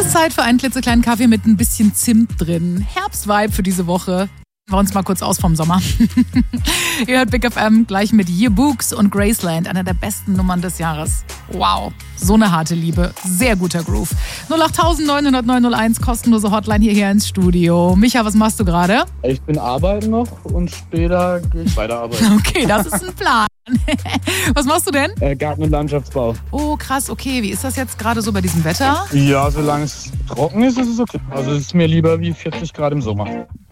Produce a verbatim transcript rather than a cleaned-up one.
ist Zeit für einen klitzekleinen Kaffee mit ein bisschen Zimt drin. Herbstvibe für diese Woche. Wir uns mal kurz aus vom Sommer. Ihr hört Big F M gleich mit Yearbooks und Graceland, einer der besten Nummern des Jahres. Wow, so eine harte Liebe. Sehr guter Groove. null acht neun null null neun null eins, kostenlose Hotline hierher ins Studio. Micha, was machst du gerade? Ich bin arbeiten noch und später gehe ich weiterarbeiten. Okay, das ist ein Plan. Was machst du denn? Äh, Garten- und Landschaftsbau. Oh, krass, okay. Wie ist das jetzt gerade so bei diesem Wetter? Ja, solange es trocken ist, ist es okay. Also es ist mir lieber wie vierzig Grad im Sommer.